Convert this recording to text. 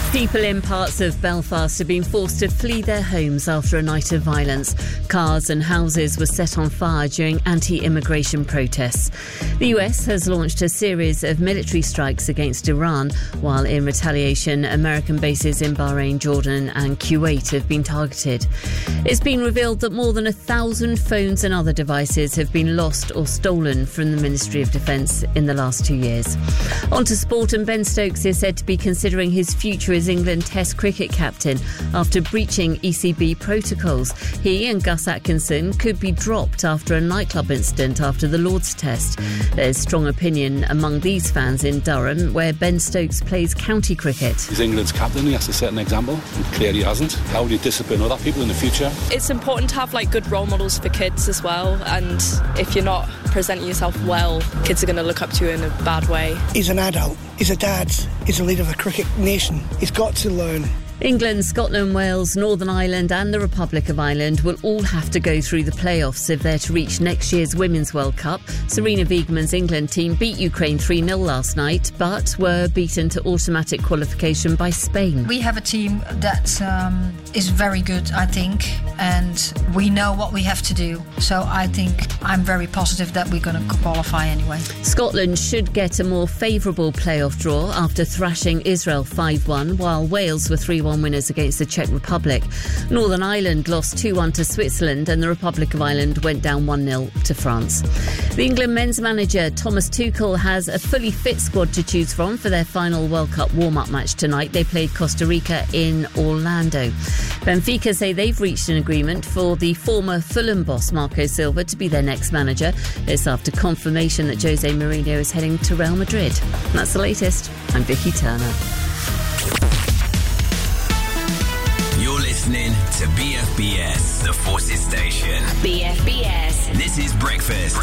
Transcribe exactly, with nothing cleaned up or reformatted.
People in parts of Belfast have been forced to flee their homes after a night of violence. Cars and houses were set on fire during anti-immigration protests. The U S has launched a series of military strikes against Iran, while in retaliation, American bases in Bahrain, Jordan and Kuwait have been targeted. It's been revealed that more than a thousand phones and other devices have been lost or stolen from the Ministry of Defence in the last two years. On to sport, and Ben Stokes is said to be considering his future as England Test cricket captain after breaching E C B protocols. He and Gus Atkinson could be dropped after a nightclub incident after the Lord's Test. There's strong opinion among these fans in Durham, where Ben Stokes plays county cricket. He's England's captain, he has to set an example, and clearly he hasn't. How will you discipline other people in the future? It's important to have like good role models for kids as well, and if you're not presenting yourself well, kids are going to look up to you in a bad way. He's an adult, he's a dad, he's a leader of a cricket nation. He's got to learn. England, Scotland, Wales, Northern Ireland and the Republic of Ireland will all have to go through the playoffs if they're to reach next year's Women's World Cup. Sarina Wiegman's England team beat Ukraine three nil last night, but were beaten to automatic qualification by Spain. We have a team that um, is very good, I think, and we know what we have to do. So I think I'm very positive that we're going to qualify anyway. Scotland should get a more favourable playoff draw after thrashing Israel five one, while Wales were three one winners against the Czech Republic. Northern Ireland lost two one to Switzerland and the Republic of Ireland went down one nil to France. The England men's manager Thomas Tuchel has a fully fit squad to choose from for their final World Cup warm-up match tonight. They played Costa Rica in Orlando. Benfica say they've reached an agreement for the former Fulham boss Marco Silva to be their next manager. This after confirmation that Jose Mourinho is heading to Real Madrid. And that's the latest. I'm Vicky Turner. Listening to B F B S, the Forces Station. B F B S. This is Breakfast.